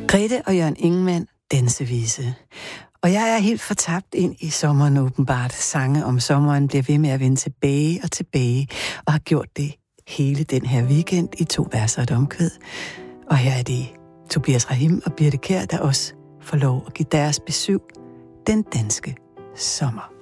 Grete og Jørgen Ingemann, dansevise. Og jeg er helt fortabt ind i sommeren åbenbart. Sange om sommeren bliver ved med at vende tilbage og tilbage, og har gjort det hele den her weekend i 2 vers og et omkvæd. Og her er det Tobias Rahim og Birthe Kjær, der også får lov at give deres besøg den danske sommer.